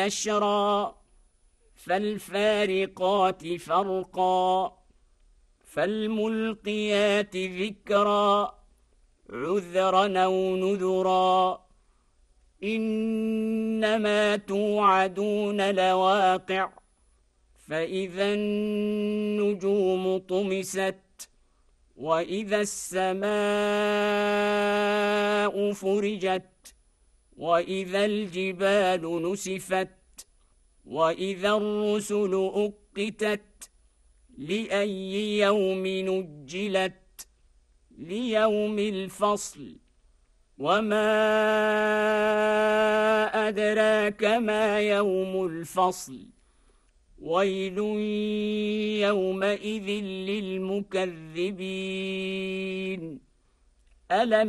نشرا فالفارقات فرقا فالملقيات ذكرا عذرا أو نذرا إنما توعدون لواقع فإذا النجوم طمست وإذا السماء فرجت وإذا الجبال نسفت وإذا الرسل أقتت لأي يوم نجلت ليوم الفصل وما أدراك ما يوم الفصل ويل يومئذ للمكذبين ألم